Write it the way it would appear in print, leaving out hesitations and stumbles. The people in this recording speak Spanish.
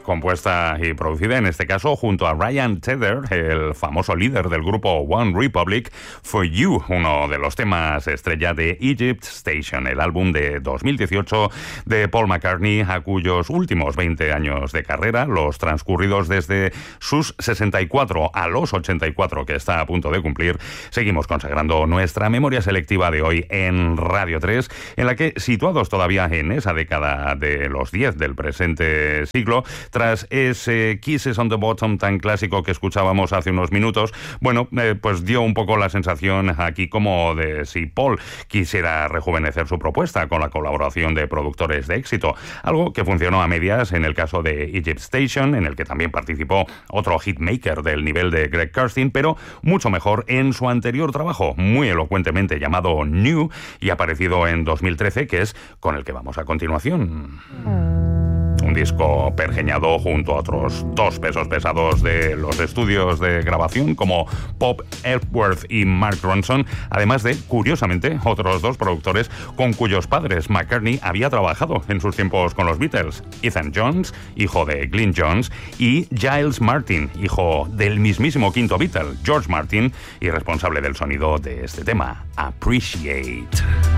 compuesta y producida, en este caso, junto a Ryan Tedder, el famoso líder del grupo One Republic. For You, uno de los temas estrella de Egypt Station, el álbum de 2018 de Paul McCartney, a cuyos últimos 20 años de carrera, los transcurridos desde sus 64 a los 84 que está a punto de cumplir, seguimos consagrando nuestra memoria selectiva de hoy en Radio 3, en la que, situados todavía en esa década de los 10 del presente siglo, tras ese Kisses on the Bottom tan clásico que escuchábamos hace unos minutos, bueno, pues dio un poco la sensación aquí como de si Paul quisiera rejuvenecer su propuesta con la colaboración de productores de éxito, algo que funcionó a medias en el caso de Egypt Station, en el que también participó otro hitmaker del nivel de Greg Kurstin, pero mucho mejor en su anterior trabajo, muy elocuentemente llamado New, y aparecido en 2013, que es con el que vamos a continuación. Un disco pergeñado junto a otros dos pesos pesados de los estudios de grabación como Bob Ellsworth y Mark Ronson, además de, curiosamente, otros dos productores con cuyos padres McCartney había trabajado en sus tiempos con los Beatles: Ethan Jones, hijo de Glyn Jones, y Giles Martin, hijo del mismísimo quinto Beatle, George Martin, y responsable del sonido de este tema, Appreciate.